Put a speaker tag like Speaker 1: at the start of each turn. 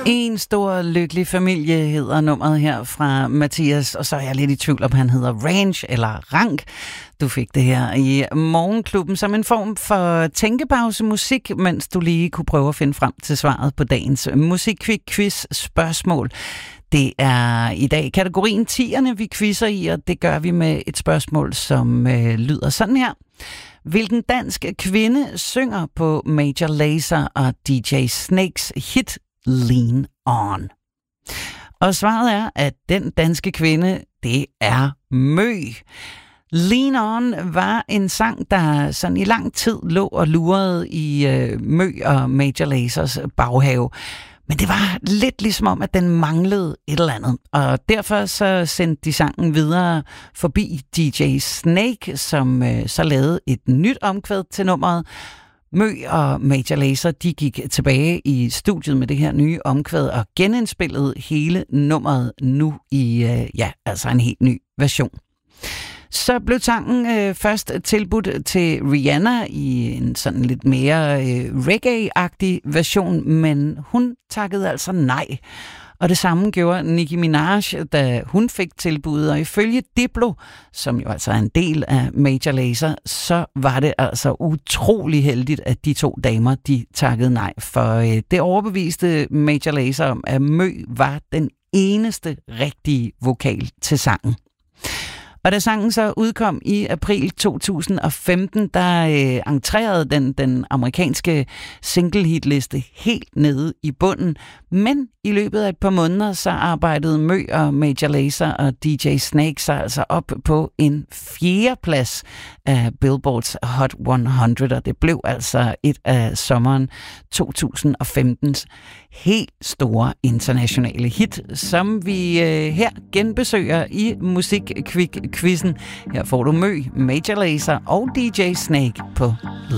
Speaker 1: En stor lykkelig familie hedder nummeret her fra Mathias, og så er jeg lidt i tvivl om han hedder Range eller Rank. Du fik det her i Morgenklubben som en form for tænkepause musik, mens du lige kunne prøve at finde frem til svaret på dagens musikquiz spørgsmål. Det er i dag kategorien 10'erne, vi quizzer i, og det gør vi med et spørgsmål, som lyder sådan her. Hvilken dansk kvinde synger på Major Lazer og DJ Snakes hit Lean On? Og svaret er, at den danske kvinde, det er Mø. Lean On var en sang, der sådan i lang tid lå og lurede i Mø og Major Lazers baghave. Men det var lidt ligesom om, at den manglede et eller andet. Og derfor så sendte de sangen videre forbi DJ Snake, som så lavede et nyt omkvæd til nummeret. Mø og Major Lazer, de gik tilbage i studiet med det her nye omkvæd og genindspillede hele nummeret nu i altså en helt ny version. Så blev sangen først tilbudt til Rihanna i en sådan lidt mere reggae-agtig version, men hun takkede altså nej. Og det samme gjorde Nicki Minaj, da hun fik tilbuddet, og ifølge Diplo, som jo altså er en del af Major Lazer, så var det altså utrolig heldigt, at de to damer, de takkede nej, for det overbeviste Major Lazer om, at Mø var den eneste rigtige vokal til sangen. Og da sangen så udkom i april 2015, der entrerede den amerikanske single-hitliste helt nede i bunden. Men i løbet af et par måneder, så arbejdede Mø og Major Lazer og DJ Snake sig altså op på en 4. plads af Billboards Hot 100, og det blev altså et af sommeren 2015's helt store internationale hit, som vi her genbesøger i Musikquizzen. Her får du Mø, Major Lazer og DJ Snake på